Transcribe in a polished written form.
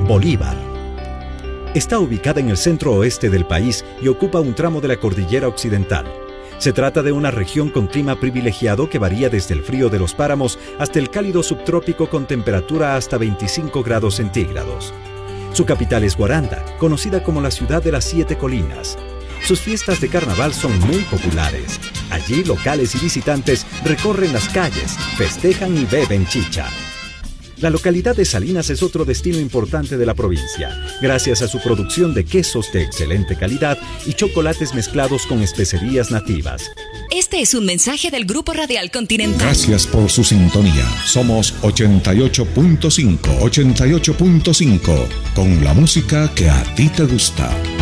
Bolívar. Está ubicada en el centro oeste del país y ocupa un tramo de la cordillera occidental. Se trata de una región con clima privilegiado que varía desde el frío de los páramos hasta el cálido subtrópico con temperatura hasta 25 grados centígrados. Su capital es Guaranda, conocida como la ciudad de las 7 colinas. Sus fiestas de carnaval son muy populares. Allí locales y visitantes recorren las calles, festejan y beben chicha. La localidad de Salinas es otro destino importante de la provincia, gracias a su producción de quesos de excelente calidad y chocolates mezclados con especerías nativas. Este es un mensaje del Grupo Radial Continental. Gracias por su sintonía. Somos 88.5, con la música que a ti te gusta.